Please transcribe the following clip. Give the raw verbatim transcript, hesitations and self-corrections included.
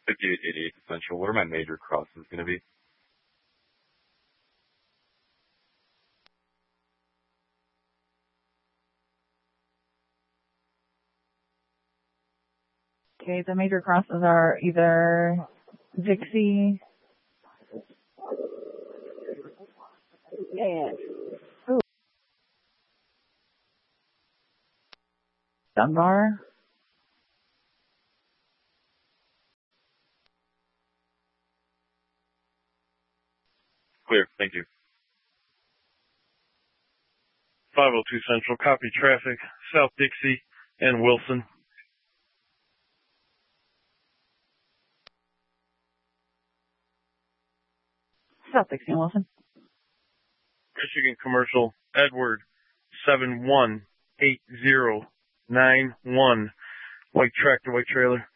fifty-eight eighty-eight Central. What are my major crosses going to be? Okay, the major crosses are either Dixie and ooh, Dunbar. Clear. Thank you. five oh two Central, copy traffic, South Dixie and Wilson. South Dixie and Wilson. Michigan Commercial, Edward, seven one eight zero nine one, white tractor, white trailer.